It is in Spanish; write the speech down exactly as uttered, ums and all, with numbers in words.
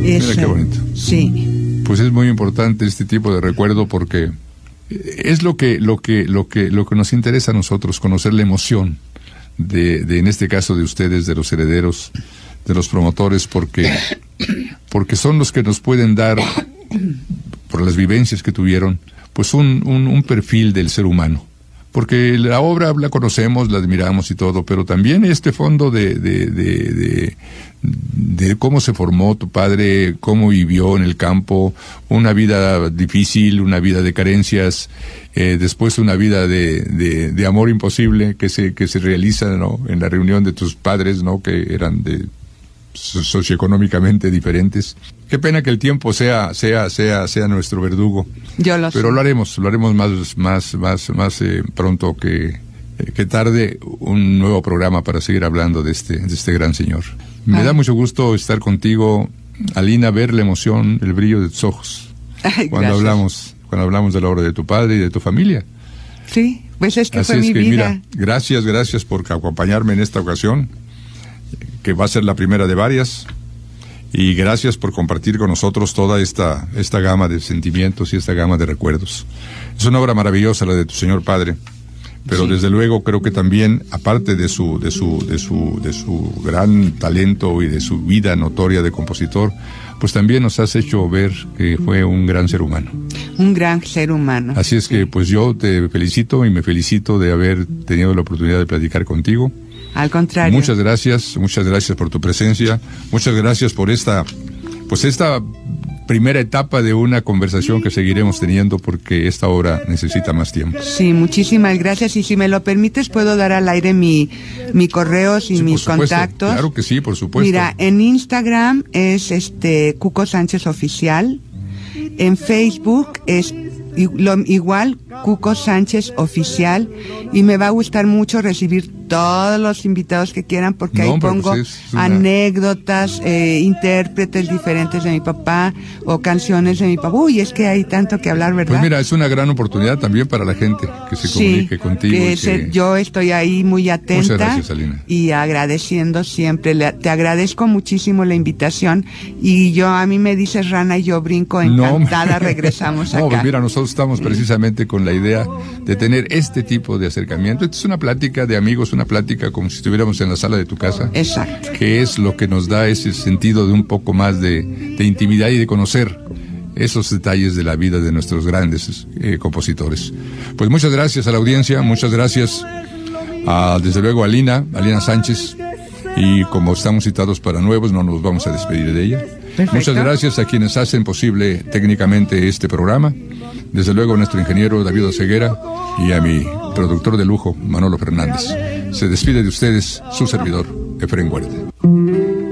Eso, mira qué bonito. Sí. Pues es muy importante este tipo de recuerdo porque es lo que, lo que, lo que, lo que nos interesa a nosotros, conocer la emoción de, de, en este caso de ustedes, de los herederos, de los promotores, porque, porque son los que nos pueden dar, por las vivencias que tuvieron, pues un, un, un perfil del ser humano. Porque la obra la conocemos, la admiramos y todo, pero también este fondo de, de, de, de, de cómo se formó tu padre, cómo vivió en el campo, una vida difícil, una vida de carencias, eh, después una vida de, de, de amor imposible que se, que se realiza, ¿no?, en la reunión de tus padres, ¿no?, que eran de socioeconómicamente diferentes. Qué pena que el tiempo sea sea sea sea nuestro verdugo. Yo lo Pero sé. lo haremos, lo haremos más más más más eh, pronto que eh, que tarde, un nuevo programa para seguir hablando de este de este gran señor. Me Ay. da mucho gusto estar contigo, Alina, ver la emoción, el brillo de tus ojos. Ay, cuando gracias. hablamos cuando hablamos de la obra de tu padre y de tu familia. Sí, pues es que Así fue es mi que vida. mira, gracias, gracias por acompañarme en esta ocasión, que va a ser la primera de varias. Y gracias por compartir con nosotros toda esta, esta gama de sentimientos y esta gama de recuerdos. Es una obra maravillosa la de tu señor padre, pero Sí. desde luego creo que también, aparte de su, de su, de su, de su gran talento y de su vida notoria de compositor, pues también nos has hecho ver que fue un gran ser humano. Un gran ser humano. Así es que pues yo te felicito y me felicito de haber tenido la oportunidad de platicar contigo. Al contrario. Muchas gracias, muchas gracias por tu presencia, muchas gracias por esta, pues esta primera etapa de una conversación que seguiremos teniendo porque esta obra necesita más tiempo. Sí, muchísimas gracias. Y si me lo permites, puedo dar al aire mi, mi correos y Sí, mis por supuesto, contactos. claro que sí, por supuesto. Mira, en Instagram es este Cuco Sánchez Oficial. En Facebook es i- lo, igual Cuco Sánchez Oficial. Y me va a gustar mucho recibir todos los invitados que quieran porque No, ahí hombre, pongo pues es una- anécdotas, eh, intérpretes diferentes de mi papá o canciones de mi papá. Uy, es que hay tanto que hablar, ¿verdad? Pues mira, es una gran oportunidad también para la gente que se Sí, comunique contigo. que y se- que- yo estoy ahí muy atenta. Muchas gracias, Alina. Y agradeciendo siempre. Le- te agradezco muchísimo la invitación. Y yo, a mí me dices Rana y yo brinco encantada. hombre. Regresamos No, acá. pues mira, nosotros estamos precisamente con la idea de tener este tipo de acercamiento. Esta es una plática de amigos, una plática como si estuviéramos en la sala de tu casa. Exacto. Que es lo que nos da ese sentido de un poco más de, de intimidad y de conocer esos detalles de la vida de nuestros grandes eh, compositores. Pues muchas gracias a la audiencia, muchas gracias a, desde luego, a Alina, Alina Sánchez, y como estamos citados para nuevos, no nos vamos a despedir de ella. Perfecto. Muchas gracias a quienes hacen posible técnicamente este programa, desde luego a nuestro ingeniero David Oseguera y a mi productor de lujo, Manolo Fernández. Se despide de ustedes su servidor, Efraín Huerta.